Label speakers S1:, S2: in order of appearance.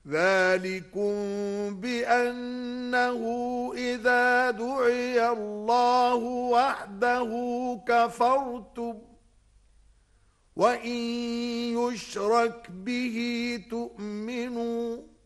S1: ذلكم بأنه إذا دعي الله وحده كفرتم وإن يشرك به تؤمنوا